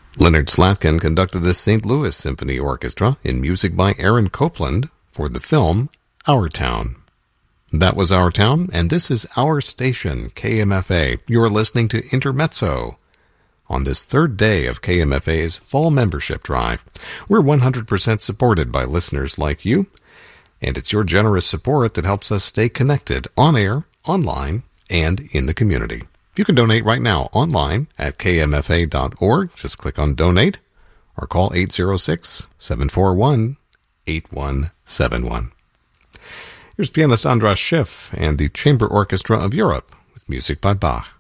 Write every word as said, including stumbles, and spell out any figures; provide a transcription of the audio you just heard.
Leonard Slatkin conducted the Saint Louis Symphony Orchestra in music by Aaron Copland for the film Our Town. That was Our Town, and this is our station, K M F A. You're listening to Intermezzo on this third day of K M F A's fall membership drive. We're one hundred percent supported by listeners like you, and it's your generous support that helps us stay connected on air, online, and in the community. You can donate right now online at K M F A dot org. Just click on Donate or call eight zero six, seven four one, eight one seven one. Here's pianist Andras Schiff and the Chamber Orchestra of Europe with music by Bach.